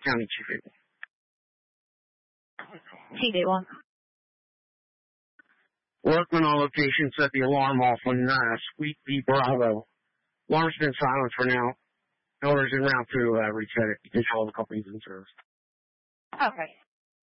County 281. 281. Workman on location set the alarm off on Sweet B Bravo. Alarm's been silent for now. Orders en route to reset it. You can tell the company's in service. Okay.